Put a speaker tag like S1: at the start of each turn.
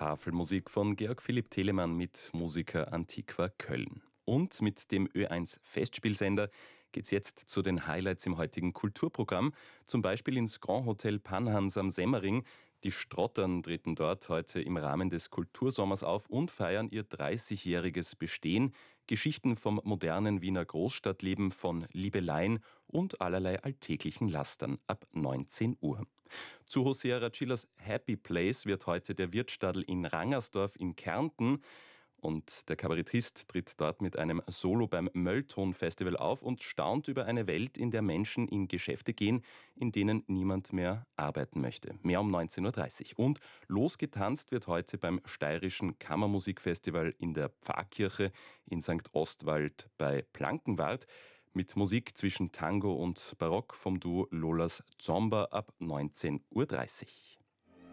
S1: Tafelmusik von Georg Philipp Telemann mit Musica Antiqua Köln. Und mit dem Ö1 Festspielsender geht's jetzt zu den Highlights im heutigen Kulturprogramm. Zum Beispiel ins Grand Hotel Panhans am Semmering. Die Strottern treten dort heute im Rahmen des Kultursommers auf und feiern ihr 30-jähriges Bestehen. Geschichten vom modernen Wiener Großstadtleben, von Liebeleien und allerlei alltäglichen Lastern ab 19 Uhr. Zu Hosea Racillas Happy Place wird heute der Wirtstadl in Rangersdorf in Kärnten. Und der Kabarettist tritt dort mit einem Solo beim Möllton-Festival auf und staunt über eine Welt, in der Menschen in Geschäfte gehen, in denen niemand mehr arbeiten möchte. Mehr um 19.30 Uhr. Und losgetanzt wird heute beim Steirischen Kammermusikfestival in der Pfarrkirche in St. Ostwald bei Plankenwart mit Musik zwischen Tango und Barock vom Duo Lolas Zomba ab 19.30 Uhr.